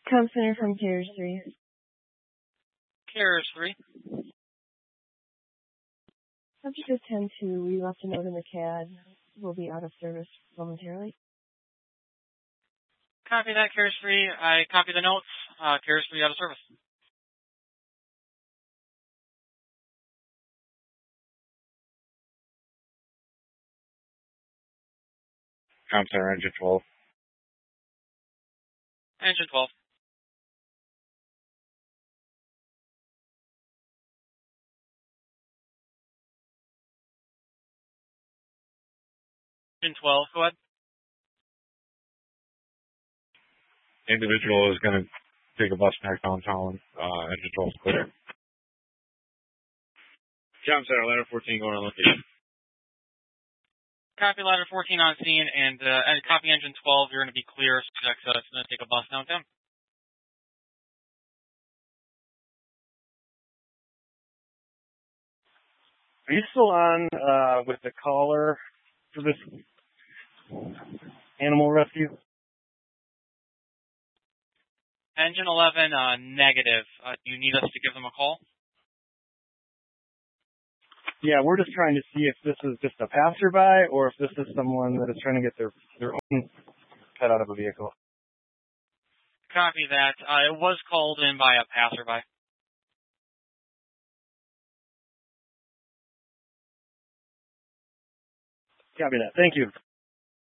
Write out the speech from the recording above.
Com Center from Carriage 3. Carriage 3. Subject is 10-2. We left a note in the CAD. We'll be out of service momentarily. Copy that, Carriage 3. I copy the notes. Carriage 3 out of service. Com Center, Engine 12. Engine 12. Engine 12, go ahead. Individual is going to take a bus back downtown. Engine 12 is clear. Com Center, ladder 14 going on location. Copy ladder 14 on scene, and copy engine 12. You're going to be clear. Subject is going to take a bus downtown. Are you still on with the caller for this animal rescue? Engine 11, negative. Do you need us to give them a call? Yeah, we're just trying to see if this is just a passerby or if this is someone that is trying to get their own pet out of a vehicle. Copy that. It was called in by a passerby. Copy that. Thank you.